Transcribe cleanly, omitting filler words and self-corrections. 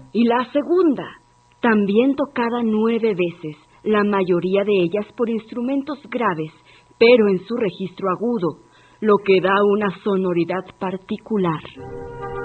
y la segunda, también tocada 9 veces, la mayoría de ellas por instrumentos graves, pero en su registro agudo, lo que da una sonoridad particular.